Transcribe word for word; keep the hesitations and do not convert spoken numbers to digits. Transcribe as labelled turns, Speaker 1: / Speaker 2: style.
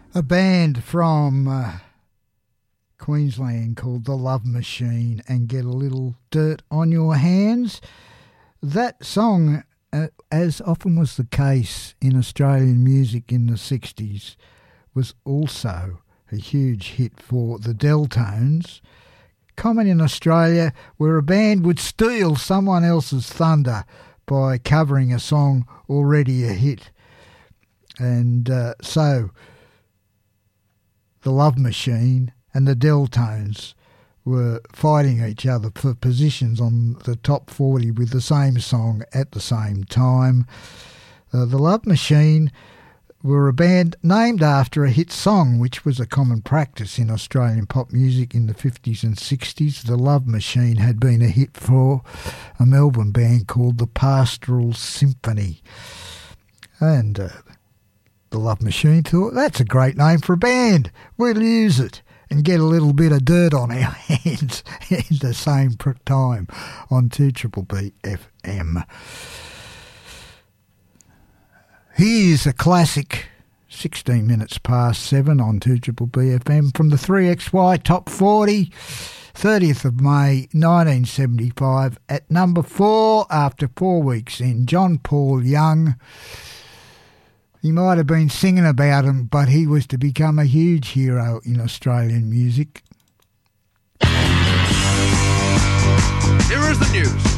Speaker 1: A band from uh, Queensland called The Love Machine and Get a Little Dirt on Your Hands. That song, uh, as often was the case in Australian music in the sixties, was also a huge hit for the Deltones. Common in Australia, where a band would steal someone else's thunder by covering a song already a hit. And uh, so the Love Machine and the Deltones were fighting each other for positions on the top forty with the same song at the same time. Uh, the Love Machine were a band named after a hit song, which was a common practice in Australian pop music in the fifties and sixties. The Love Machine had been a hit for a Melbourne band called the Pastoral Symphony. And uh, the Love Machine thought, that's a great name for a band. We'll use it and get a little bit of dirt on our hands at the same time on two B B F M. Here's a classic, sixteen minutes past seven on two B B F M from the three X Y Top forty, thirtieth of May nineteen seventy-five, at number four after four weeks in. John Paul Young. He might have been singing about him, but he was to become a huge hero in Australian music.
Speaker 2: Here is the news.